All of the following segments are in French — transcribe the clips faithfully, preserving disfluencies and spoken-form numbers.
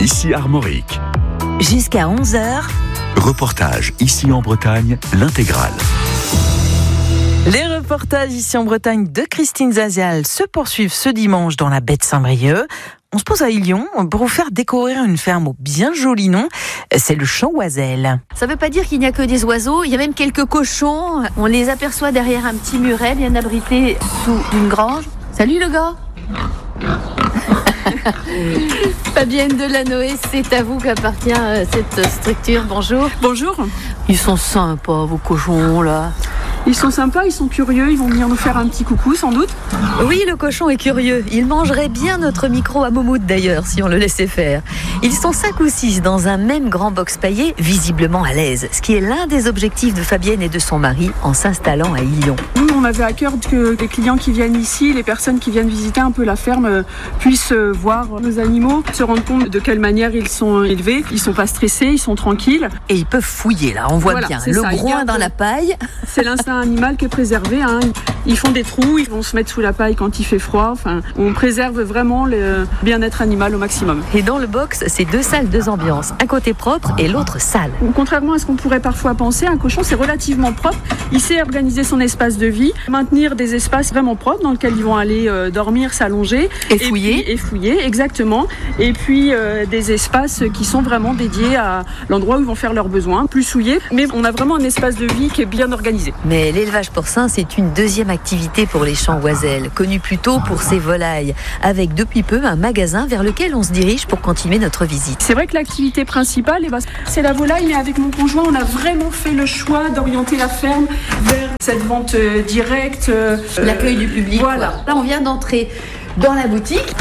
Ici Armorique. Jusqu'à onze heures. Reportage ici en Bretagne, l'intégrale. Les reportages ici en Bretagne de Christine Zazial se poursuivent ce dimanche dans la baie de Saint-Brieuc. On se pose à Illon pour vous faire découvrir une ferme au bien joli nom. C'est le Champ Oiselle. Ça ne veut pas dire qu'il n'y a que des oiseaux. Il y a même quelques cochons. On les aperçoit derrière un petit muret bien abrité sous une grange. Salut le gars. Fabienne Delanoë, c'est à vous qu'appartient cette structure. Bonjour. Bonjour. Ils sont sympas, vos cochons, là. Ils sont sympas, ils sont curieux, ils vont venir nous faire un petit coucou, sans doute. Oui, le cochon est curieux. Il mangerait bien notre micro à moumoute, d'ailleurs, si on le laissait faire. Ils sont cinq ou six dans un même grand box paillé, visiblement à l'aise, ce qui est l'un des objectifs de Fabienne et de son mari en s'installant à Illon. Nous, on avait à cœur que les clients qui viennent ici, les personnes qui viennent visiter un peu la ferme, puissent voir nos animaux, se rendre compte de quelle manière ils sont élevés. Ils sont pas stressés, ils sont tranquilles. Et ils peuvent fouiller, là, on voit voilà, bien. Le ça, groin dans la paille. C'est l'instinct animal qui est préservé. Hein. Ils font des trous, ils vont se mettre sous la paille quand il fait froid. Enfin, on préserve vraiment le bien-être animal au maximum. Et dans le box, c'est deux salles, deux ambiances. Un côté propre et l'autre sale. Contrairement à ce qu'on pourrait parfois penser, un cochon, c'est relativement propre. Il sait organiser son espace de vie, maintenir des espaces vraiment propres dans lesquels ils vont aller euh, dormir, s'allonger. Et fouiller. Et, puis, et fouiller, exactement. Et puis, euh, des espaces qui sont vraiment dédiés à l'endroit où ils vont faire leurs besoins, plus souillés. Mais on a vraiment un espace de vie qui est bien organisé. Mais l'élevage porcin, c'est une deuxième activité pour les Champs Oiselle, connu plutôt pour ses volailles, avec depuis peu un magasin vers lequel on se dirige pour continuer notre visite. C'est vrai que l'activité principale, eh ben, c'est la volaille, mais avec mon conjoint, on a vraiment fait le choix d'orienter la ferme vers cette vente euh, directe. Euh, L'accueil du public. Voilà. Quoi. Là, on vient d'entrer dans la boutique.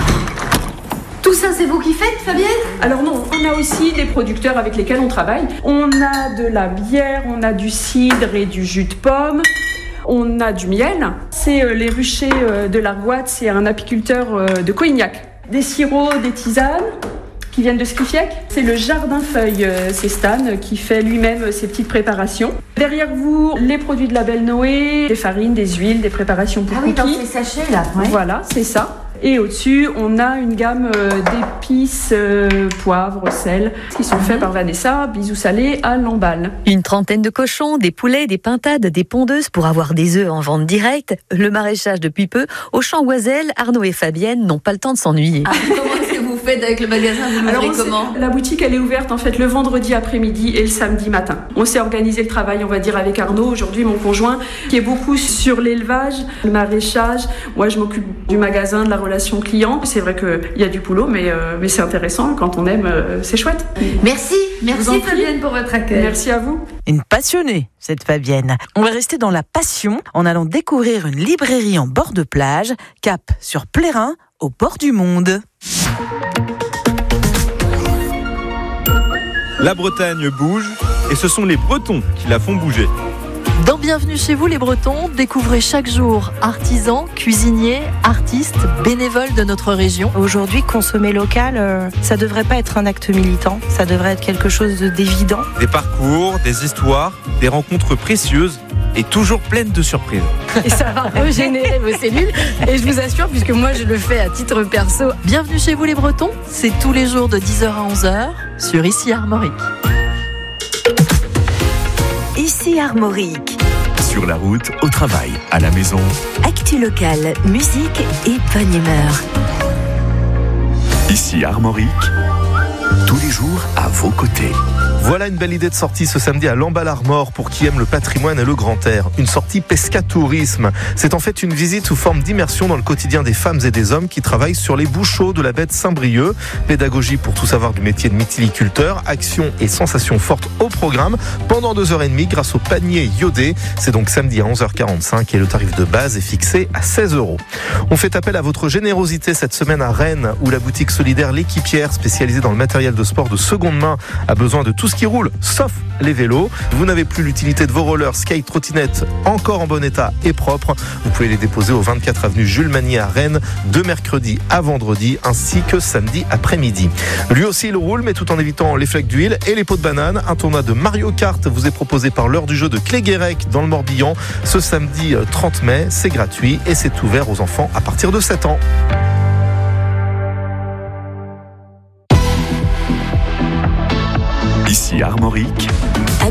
Tout ça, c'est vous qui faites, Fabienne ? Alors non, on a aussi des producteurs avec lesquels on travaille. On a de la bière, on a du cidre et du jus de pomme. On a du miel. C'est euh, les ruchers euh, de l'Argoat, c'est un apiculteur euh, de Coignac. Des sirops, des tisanes qui viennent de Skifiec. C'est le Jardin Feuille, euh, c'est Stan qui fait lui-même euh, ses petites préparations. Derrière vous, les produits de Label Noé, des farines, des huiles, des préparations pour ah oui, cookies. dans ces sachets là. Ouais. Voilà, c'est ça. Et au-dessus, on a une gamme euh, d'épices, euh, poivre, sel, qui sont faits par Vanessa, bisous salés à l'emballe. Une trentaine de cochons, des poulets, des pintades, des pondeuses pour avoir des œufs en vente directe. Le maraîchage depuis peu. Au Champ Oiselle, Arnaud et Fabienne n'ont pas le temps de s'ennuyer. Ah, comment est-ce que vous faites avec le magasin ? Vous l'ouvrez comment ? La boutique, elle est ouverte en fait le vendredi après-midi et le samedi matin. On s'est organisé le travail, on va dire, avec Arnaud, aujourd'hui mon conjoint, qui est beaucoup sur l'élevage, le maraîchage. Moi, je m'occupe du magasin, de la relation client. C'est vrai qu'il y a du boulot, mais, euh, mais c'est intéressant. Quand on aime, euh, c'est chouette. Merci, merci Fabienne pour votre accueil. Merci à vous. Une passionnée, cette Fabienne. On va rester dans la passion en allant découvrir une librairie en bord de plage, cap sur Plérin, au bord du monde. La Bretagne bouge et ce sont les Bretons qui la font bouger. Dans Bienvenue chez vous les Bretons, découvrez chaque jour artisans, cuisiniers, artistes, bénévoles de notre région. Aujourd'hui, consommer local, euh, ça devrait pas être un acte militant, ça devrait être quelque chose d'évident. Des parcours, des histoires, des rencontres précieuses et toujours pleines de surprises. Et ça va régénérer vos cellules. Et je vous assure, puisque moi je le fais à titre perso. Bienvenue chez vous les Bretons, c'est tous les jours de dix heures à onze heures sur Ici Armorique. Ici Armorique. Sur la route, au travail, à la maison. Actu locale, musique et bonne humeur. Ici Armorique, tous les jours à vos côtés. Voilà une belle idée de sortie ce samedi à Lamballe-Armor pour qui aime le patrimoine et le grand air. Une sortie pescatourisme. C'est en fait une visite sous forme d'immersion dans le quotidien des femmes et des hommes qui travaillent sur les bouchots de la baie de Saint-Brieuc. Pédagogie pour tout savoir du métier de mytiliculteur, action et sensations fortes au programme pendant deux heures et demie grâce au panier iodé. C'est donc samedi à onze heures quarante-cinq et le tarif de base est fixé à seize euros. On fait appel à votre générosité cette semaine à Rennes où la boutique solidaire L'Équipière spécialisée dans le matériel de sport de seconde main a besoin de tout ce qui roule, sauf les vélos. Vous n'avez plus l'utilité de vos rollers, skate, trottinettes encore en bon état et propre. Vous pouvez les déposer au vingt-quatre avenue Jules Magnier à Rennes de mercredi à vendredi ainsi que samedi après-midi. Lui aussi il roule mais tout en évitant les flaques d'huile et les pots de banane. Un tournoi de Mario Kart vous est proposé par l'heure du jeu de Cléguérec dans le Morbihan ce samedi trente mai. C'est gratuit et c'est ouvert aux enfants à partir de sept ans. sortie armorique